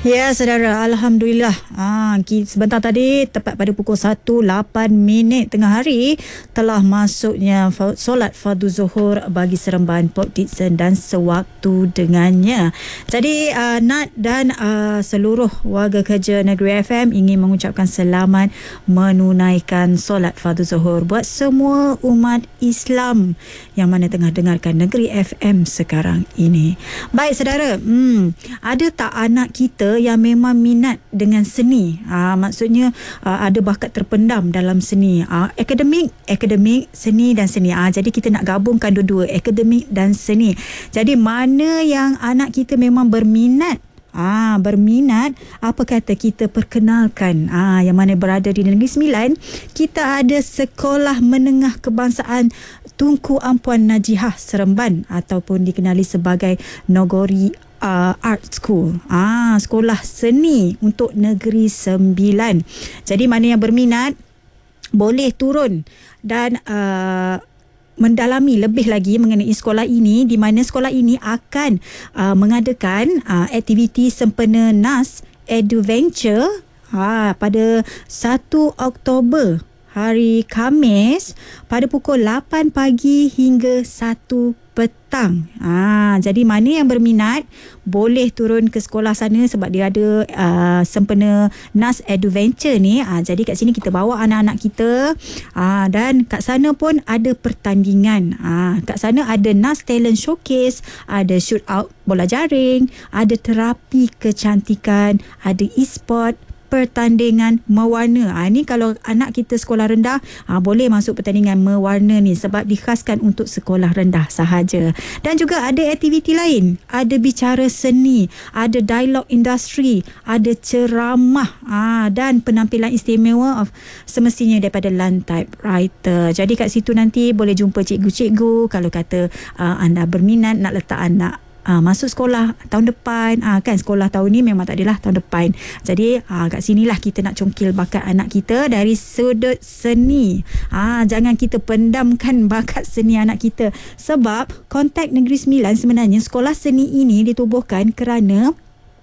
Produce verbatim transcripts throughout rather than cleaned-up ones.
Ya, saudara, Alhamdulillah. Ah, sebentar tadi, tepat pada pukul satu lapan minit tengah hari, telah masuknya solat fardu zuhur bagi Seremban, Port Dickson dan sewaktu dengannya. Jadi, uh, Nat dan uh, seluruh warga kerja Negeri F M ingin mengucapkan selamat menunaikan solat fardu zuhur buat semua umat Islam yang mana tengah dengarkan Negeri F M sekarang ini. Baik, saudara, hmm, ada tak anak kita yang memang minat dengan seni? Aa, maksudnya aa, ada bakat terpendam dalam seni. Aa, akademik, akademik, seni dan seni. Aa, jadi kita nak gabungkan dua-dua, akademik dan seni. Jadi mana yang anak kita memang berminat, Ah, berminat, apa kata kita perkenalkan. Ah, yang mana berada di Negeri Sembilan, kita ada Sekolah Menengah Kebangsaan Tunku Ampuan Najihah Seremban ataupun dikenali sebagai Nogori uh, Art School. Ah, sekolah seni untuk Negeri Sembilan. Jadi mana yang berminat boleh turun dan uh, mendalami lebih lagi mengenai sekolah ini, di mana sekolah ini akan uh, mengadakan uh, aktiviti sempena N A S Eduventure ha, pada satu Oktober hari Khamis pada pukul lapan pagi hingga satu petang. Ha, jadi mana yang berminat boleh turun ke sekolah sana sebab dia ada uh, sempena N A S Adventure ni. Ha, jadi kat sini kita bawa anak-anak kita ha, dan kat sana pun ada pertandingan. Ha, kat sana ada N A S Talent Showcase, ada shoot out bola jaring, ada terapi kecantikan, ada e-sport, pertandingan mewarna. Ha, ni kalau anak kita sekolah rendah, ha, boleh masuk pertandingan mewarna ni sebab dikhaskan untuk sekolah rendah sahaja. Dan juga ada aktiviti lain, ada bicara seni, ada dialog industri, ada ceramah ha, dan penampilan istimewa of, semestinya daripada Land Typewriter. Jadi kat situ nanti boleh jumpa cikgu-cikgu kalau kata uh, anda berminat nak letak anak Uh, masuk sekolah tahun depan, uh, kan sekolah tahun ni memang tak adalah tahun depan. Jadi uh, kat sinilah kita nak congkil bakat anak kita dari sudut seni. uh, Jangan kita pendamkan bakat seni anak kita. Sebab Kontak Negeri Sembilan sebenarnya sekolah seni ini ditubuhkan kerana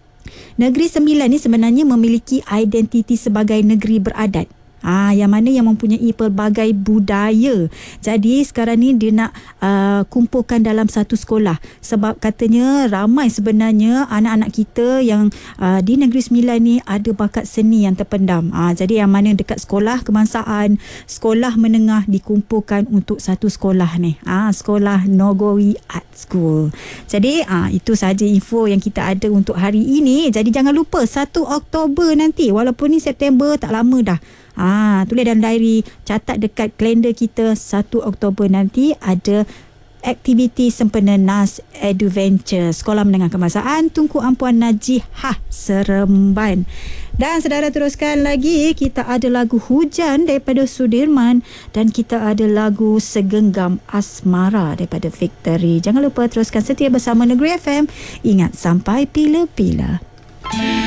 Negeri Sembilan ni sebenarnya memiliki identiti sebagai negeri beradat. Ah, yang mana yang mempunyai pelbagai budaya. Jadi sekarang ni dia nak uh, kumpulkan dalam satu sekolah sebab katanya ramai sebenarnya anak-anak kita yang uh, di Negeri Sembilan ni ada bakat seni yang terpendam. Ah, jadi yang mana dekat sekolah kebangsaan, sekolah menengah dikumpulkan untuk satu sekolah ni. Ah, sekolah Nogori Art School. Jadi ah, itu sahaja info yang kita ada untuk hari ini. Jadi jangan lupa satu Oktober nanti, walaupun ni September tak lama dah. Ah, tulis dalam diary, catat dekat kalender kita, satu Oktober nanti ada aktiviti sempena N A S Adventure Sekolah Menengah Kebangsaan Tunku Ampuan Najihah Seremban. Dan saudara, teruskan lagi, kita ada lagu Hujan daripada Sudirman dan kita ada lagu Segenggam Asmara daripada Victory. Jangan lupa teruskan setia bersama Negeri F M. Ingat, sampai pila-pila.